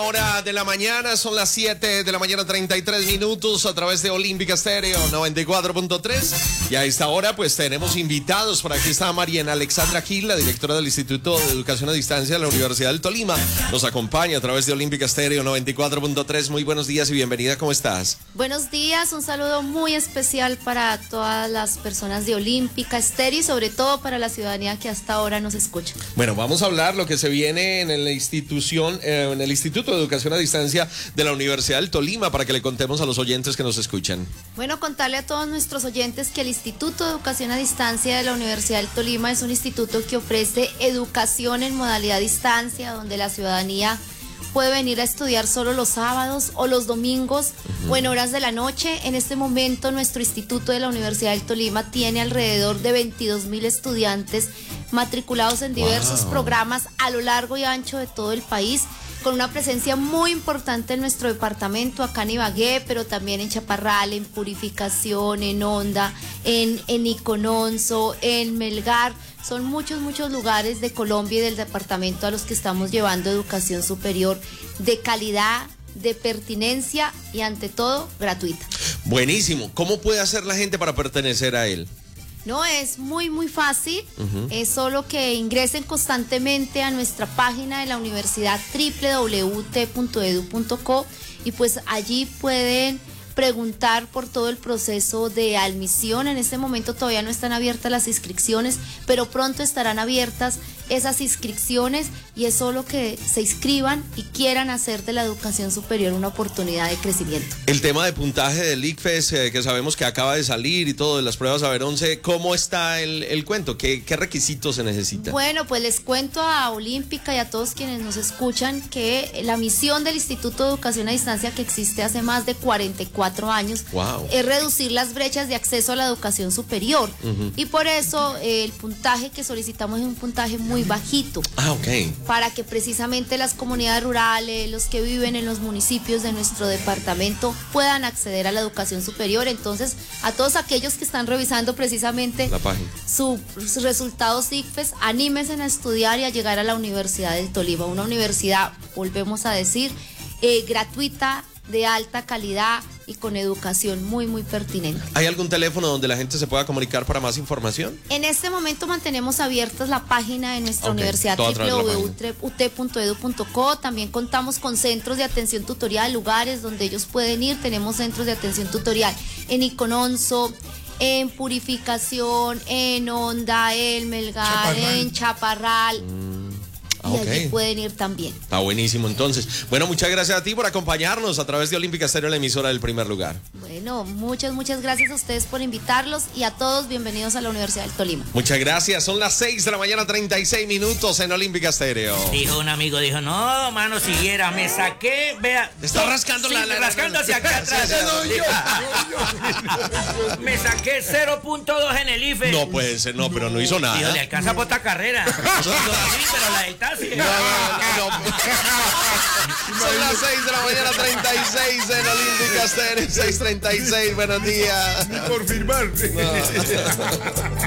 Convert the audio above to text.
hora de la mañana, son las 7 de la mañana, 33 minutos, a través de Olímpica Estéreo 94.3. Y a esta hora, pues tenemos invitados. Por aquí está Mariana Alexandra Gil, la directora del Instituto de Educación a Distancia de la Universidad del Tolima. Nos acompaña a través de Olímpica Estéreo 94.3. Muy buenos días y bienvenida, ¿cómo estás? Buenos días, un saludo muy especial para todas las personas de Olímpica Estéreo y sobre todo para la ciudadanía que hasta ahora nos escucha. Bueno, vamos a hablar lo que se viene en la institución, en el Instituto de Educación a Distancia de la Universidad del Tolima, para que le contemos a los oyentes que nos escuchan. Bueno, contarle a todos nuestros oyentes que el Instituto de Educación a Distancia de la Universidad del Tolima es un instituto que ofrece educación en modalidad distancia, donde la ciudadanía puede venir a estudiar solo los sábados o los domingos o en horas de la noche. En este momento nuestro instituto de la Universidad del Tolima tiene alrededor de 22,000 estudiantes matriculados en diversos programas a lo largo y ancho de todo el país, con una presencia muy importante en nuestro departamento, acá en Ibagué, pero también en Chaparral, en Purificación, en Honda, en Icononso, en Melgar. Son muchos lugares de Colombia y del departamento a los que estamos llevando educación superior de calidad, de pertinencia y ante todo gratuita. Buenísimo. ¿Cómo puede hacer la gente para pertenecer a él? No, es muy fácil, es solo que ingresen constantemente a nuestra página de la universidad www.ut.edu.co y pues allí pueden preguntar por todo el proceso de admisión. En este momento todavía no están abiertas las inscripciones, pero pronto estarán abiertas esas inscripciones y es solo que se inscriban y quieran hacer de la educación superior una oportunidad de crecimiento. El tema de puntaje del ICFES, que sabemos que acaba de salir y todo, de las pruebas Saber 11, ¿cómo está el cuento? ¿Qué requisitos se necesitan? Bueno, pues les cuento a Olímpica y a todos quienes nos escuchan que la misión del Instituto de Educación a Distancia, que existe hace más de 44 años, es reducir las brechas de acceso a la educación superior. Y por eso el puntaje que solicitamos es un puntaje muy bajito. Para que precisamente las comunidades rurales, los que viven en los municipios de nuestro departamento puedan acceder a la educación superior. Entonces, a todos aquellos que están revisando precisamente la página, sus resultados ICFES, anímense a estudiar y a llegar a la Universidad del Tolima, una universidad, volvemos a decir, gratuita, de alta calidad y con educación muy pertinente. ¿Hay algún teléfono donde la gente se pueda comunicar para más información? En este momento mantenemos abiertas la página de nuestra universidad www.ut.edu.co. También contamos con centros de atención tutorial, lugares donde ellos pueden ir. Tenemos centros de atención tutorial en Icononso, en Purificación, en Honda, en Melgar, en Chaparral. Y allí pueden ir también. Está buenísimo, entonces. Bueno, muchas gracias a ti por acompañarnos a través de Olímpica Estéreo, la emisora del primer lugar. Bueno, muchas gracias a ustedes por invitarlos y a todos bienvenidos a la Universidad del Tolima. Muchas gracias, son las 6 de la mañana, 36 minutos en Olímpica Estéreo. Dijo un amigo, no, mano, siguiera, me saqué, vea. Está rascando rascando hacia acá atrás. Me saqué 0.2 en el IFE. No puede ser, no, pero no hizo nada. Tío, le alcanza por esta carrera. Sí, pero la del taxi. No. Son las 6 de la mañana, 36 en Olímpica Estéreo, 6:36, buenos días. Ni por firmar. No.